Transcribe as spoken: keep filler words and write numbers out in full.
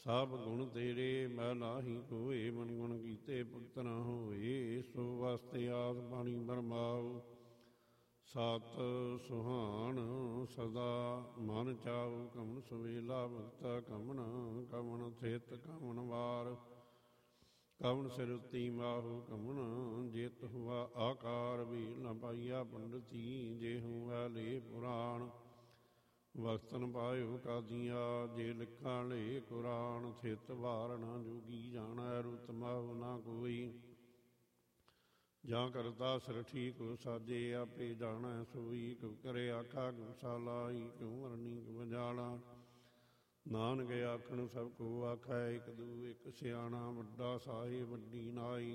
ਸਭ ਗੁਣ ਤੇਰੇ ਮੈਂ ਨਾਹੀ ਕੋਏ, ਮਨ ਗੁਣ ਕੀਤੇ ਭੁਗਤ ਨਾ ਹੋਏ। ਸੋ ਵਾਸਤੇ ਆਸ ਬਾਣੀ ਬਰਮਾਉ, ਸਤ ਸੁਹਾਣ ਸਦਾ ਮਨ ਚਾਉ। ਕਮਨ ਸੁਵੇਲਾ ਭਗਤਾ ਕਮਨ, ਕਮਨ ਥਿਤ ਕਮਨ ਵਾਰ। ਕਮਨ ਸਿਰ ਉੱਤੀ ਮਾਹੂ ਕਮਨ, ਜਿਤ ਹੁਆ ਆਕਾਰ। ਵੀ ਨ ਪਾਈਆ ਪੰਡਤੀ, ਜੇ ਹੁਆ ਲੇ ਪੁਰਾਣ। ਵਕਤਨ ਪਾਇਓ ਕਾਦੀਆਂ, ਜੇ ਲਿਖਾਂ ਲੇ ਕੁਰਾਨ। ਥਿਤ ਵਾਰ ਨਾ ਜੋਗੀ ਜਾਣੈ, ਰੁਤ ਮਾਹੁ ਨਾ ਕੋਈ। ਜਾਂ ਕਰਤਾ ਸਿਰ ਠੀਕ ਸਾਜੇ, ਆਪੇ ਜਾਣੈ ਸੋਈ। ਕਿਉ ਕਰੇ ਆਖਾ ਕਿਉ ਸਾਲਾਈ, ਕਿਉ ਵਰਨੀ ਕਿਉ ਜਾਣਾ। ਨਾਨਕ ਆਖਣ ਸਭ ਕੋ ਆਖੈ, ਇਕ ਦੂ ਇਕ ਸਿਆਣਾ। ਵੱਡਾ ਸਾਹਿਬ ਵੱਡੀ ਨਾਈ,